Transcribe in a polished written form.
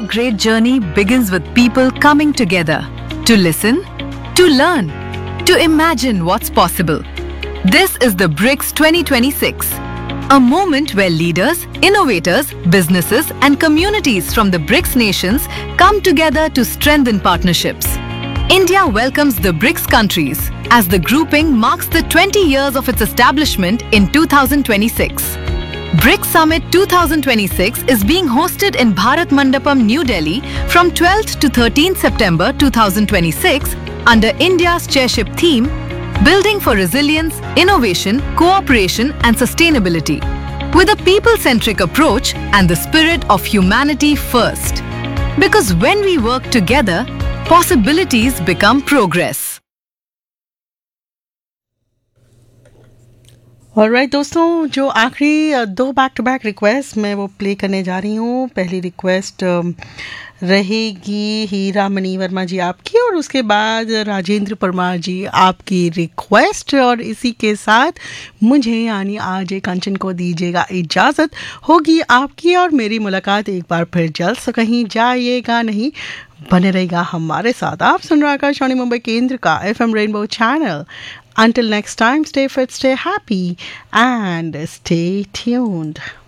great journey begins with people coming together to listen, to learn, to imagine what's possible. This is the BRICS 2026, a moment where leaders, innovators, businesses, and communities from the BRICS nations come together to strengthen partnerships. India welcomes the BRICS countries as the grouping marks the 20 years of its establishment in 2026. BRICS Summit 2026 is being hosted in Bharat Mandapam, New Delhi from 12th to 13th September 2026 under India's chairship theme, Building for Resilience, Innovation, Cooperation and Sustainability, with a people-centric approach and the spirit of humanity first. Because when we work together, possibilities become progress. Alright दोस्तों, जो आखिरी दो back to back request मैं वो play करने जा रही हूँ. पहली रिक्वेस्ट रहेगी हीरा मणि वर्मा जी आपकी, और उसके बाद राजेंद्र परमार जी आपकी रिक्वेस्ट. और इसी के साथ मुझे यानी आरजे कंचन को दीजिएगा इजाज़त. होगी आपकी और मेरी मुलाकात एक बार फिर जल्द, सो कहीं जाइएगा नहीं, बने रहेगा हमारे साथ. आप सुन रहे आकाशवाणी मुंबई केंद्र का FM rainbow channel. Until next time, stay fit, stay happy, and stay tuned.